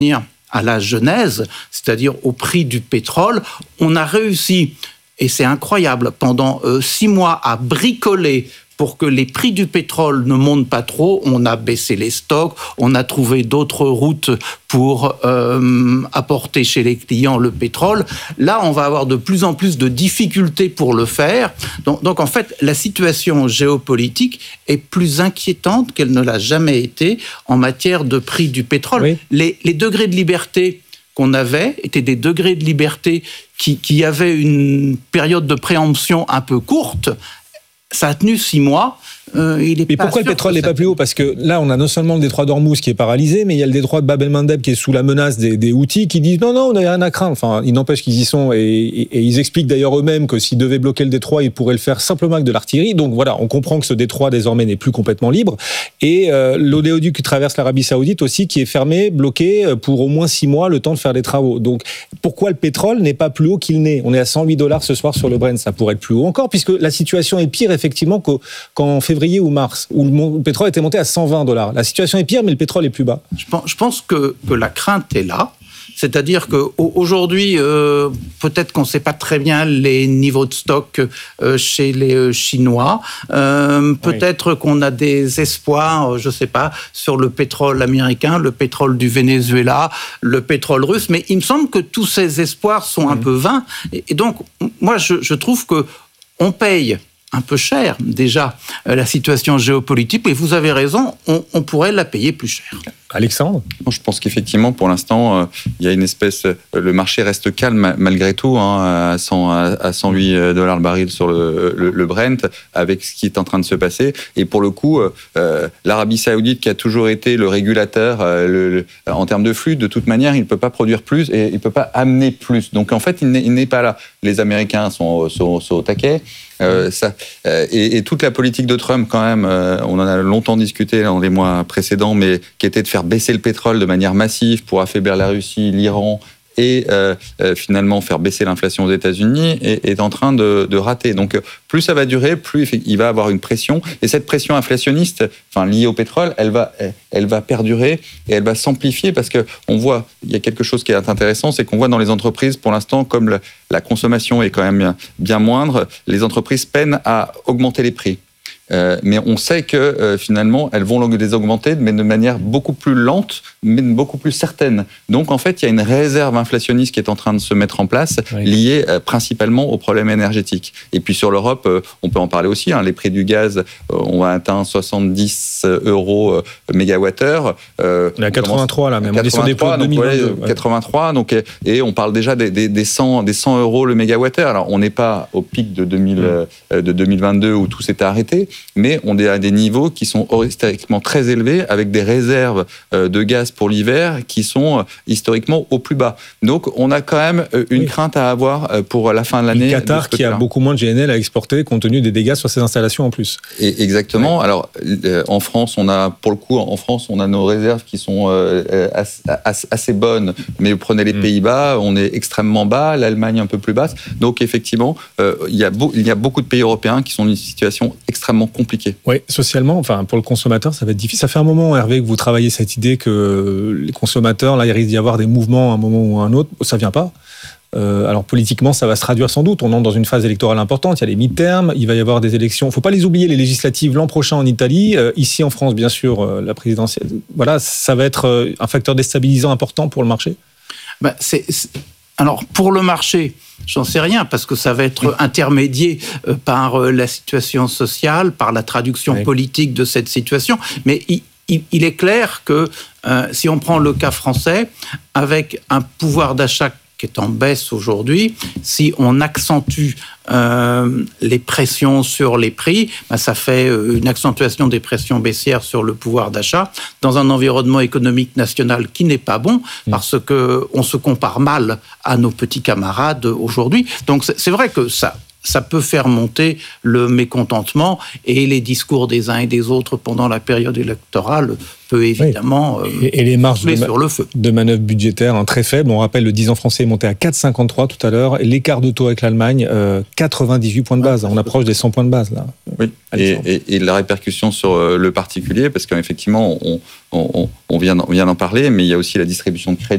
à la genèse, c'est-à-dire au prix du pétrole, on a réussi, et c'est incroyable, pendant 6 mois à bricoler pour que les prix du pétrole ne montent pas trop. On a baissé les stocks, on a trouvé d'autres routes pour apporter chez les clients le pétrole. Là, on va avoir de plus en plus de difficultés pour le faire. Donc en fait, la situation géopolitique est plus inquiétante qu'elle ne l'a jamais été en matière de prix du pétrole. Oui. Les degrés de liberté qu'on avait étaient des degrés de liberté qui avaient une période de préemption un peu courte. Ça a tenu 6 mois. Mais pourquoi le pétrole n'est pas plus haut ? Parce que là, on a non seulement le détroit d'Ormuz qui est paralysé, mais il y a le détroit de Bab el-Mandeb qui est sous la menace des Houthis qui disent non, on n'a rien à craindre. Enfin, il n'empêche qu'ils y sont et ils expliquent d'ailleurs eux-mêmes que s'ils devaient bloquer le détroit, ils pourraient le faire simplement avec de l'artillerie. Donc voilà, on comprend que ce détroit désormais n'est plus complètement libre. Et l'oléoduc qui traverse l'Arabie Saoudite aussi qui est fermé, bloqué pour au moins 6 mois, le temps de faire des travaux. Donc pourquoi le pétrole n'est pas plus haut qu'il n'est ? On est à $108 ce soir sur le Brent, ça pourrait être plus haut encore puisque la situation est pire effectivement qu'en février ou mars, où le pétrole était monté à $120. La situation est pire, mais le pétrole est plus bas. Je pense que la crainte est là. C'est-à-dire qu'aujourd'hui, peut-être qu'on ne sait pas très bien les niveaux de stock chez les Chinois. Peut-être qu'on a des espoirs, je ne sais pas, sur le pétrole américain, le pétrole du Venezuela, le pétrole russe. Mais il me semble que tous ces espoirs sont un peu vains. Et donc, moi, je trouve qu'on paye un peu cher, déjà, la situation géopolitique. Et vous avez raison, on pourrait la payer plus cher. Alexandre ? Je pense qu'effectivement, pour l'instant, il y a une espèce... Le marché reste calme malgré tout, à $108 le baril sur le Brent, avec ce qui est en train de se passer. Et pour le coup, l'Arabie Saoudite, qui a toujours été le régulateur en termes de flux, de toute manière, il ne peut pas produire plus et il ne peut pas amener plus. Donc en fait, il n'est pas là. Les Américains sont au taquet. Et toute la politique de Trump, quand même, on en a longtemps discuté dans les mois précédents, mais qui était de faire baisser le pétrole de manière massive pour affaiblir la Russie, l'Iran et finalement faire baisser l'inflation aux États-Unis est en train de rater. Donc plus ça va durer, plus il va avoir une pression. Et cette pression inflationniste, liée au pétrole, elle va perdurer et elle va s'amplifier parce qu'on voit, il y a quelque chose qui est intéressant, c'est qu'on voit dans les entreprises, pour l'instant, comme la consommation est quand même bien moindre, les entreprises peinent à augmenter les prix. Mais on sait que finalement, elles vont les augmenter, mais de manière beaucoup plus lente, mais beaucoup plus certaine. Donc en fait, il y a une réserve inflationniste qui est en train de se mettre en place, liée principalement aux problèmes énergétiques. Et puis sur l'Europe, on peut en parler aussi. Les prix du gaz ont atteint 70 € mégawattheure. On est à 83 là, même. On est sur des points de 2022. 83, donc, et on parle déjà des 100 € le mégawattheure. Alors on n'est pas au pic de 2022 où tout s'était arrêté, mais on est à des niveaux qui sont historiquement très élevés, avec des réserves de gaz pour l'hiver qui sont historiquement au plus bas. Donc on a quand même une crainte à avoir pour la fin de l'année. Le Qatar qui a beaucoup moins de GNL à exporter compte tenu des dégâts sur ses installations en plus. Et exactement. Ouais. Alors en France, on a nos réserves qui sont assez bonnes, mais prenez les Pays-Bas, on est extrêmement bas, l'Allemagne un peu plus basse. Donc effectivement, il y a beaucoup de pays européens qui sont dans une situation extrêmement compliqué. Oui, socialement, pour le consommateur, ça va être difficile. Ça fait un moment, Hervé, que vous travaillez cette idée que les consommateurs, là, il risque d'y avoir des mouvements à un moment ou à un autre. Ça vient pas. Alors politiquement, ça va se traduire sans doute. On entre dans une phase électorale importante. Il y a les mi-termes, il va y avoir des élections. Il ne faut pas les oublier, les législatives l'an prochain en Italie. Ici en France, bien sûr, la présidentielle. Voilà, ça va être un facteur déstabilisant important pour le marché. Alors, pour le marché, j'en sais rien, parce que ça va être intermédié par la situation sociale, par la traduction politique de cette situation. Mais il est clair que si on prend le cas français, avec un pouvoir d'achat qui est en baisse aujourd'hui, si on accentue les pressions sur les prix, ça fait une accentuation des pressions baissières sur le pouvoir d'achat dans un environnement économique national qui n'est pas bon, parce qu'on se compare mal à nos petits camarades aujourd'hui. Donc c'est vrai que ça peut faire monter le mécontentement, et les discours des uns et des autres pendant la période électorale peut évidemment et les marges sur le feu. De manœuvre budgétaire très faibles. On rappelle, le 10 ans français est monté à 4,53 tout à l'heure. L'écart de taux avec l'Allemagne, 98 points de base. On approche des 100 points de base là. Oui. Et la répercussion sur le particulier, parce qu'effectivement, on vient d'en parler, mais il y a aussi la distribution de crédit.